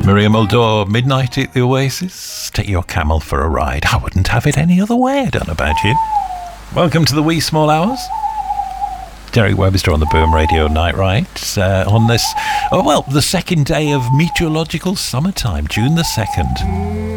Maria Muldaur, Midnight at the Oasis. Take your camel for a ride. I wouldn't have it any other way. I don't know about you. Welcome to the wee small hours. Derek Webster on the Boom Radio Night Ride on this, the second day of meteorological summertime, June the 2nd.